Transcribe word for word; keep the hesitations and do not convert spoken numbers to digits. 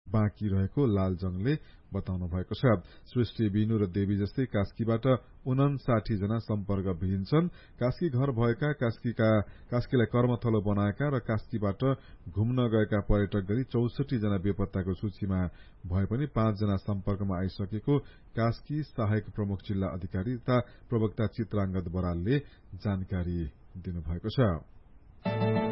बाँकी रहेको लालजङले बताउनु भएको छ। सृष्टि, बिनु र देवी जस्तै कास्कीबाट उनसाठी जना सम्पर्कविहीन छन्। कास्की घर भएका, कास्कीका कास्कीलाई कर्मथलो बनाएका र कास्कीबाट घुम्न गएका पर्यटक गरी चौसठी जना बेपत्ताको सूचीमा भए पनि पाँच जना सम्पर्कमा आइसकेको कास्की सहायक प्रमुख जिल्ला अधिकारी तथा प्रवक्ता चित्राङ्गद बरालले जानकारी दिनुभएको छ।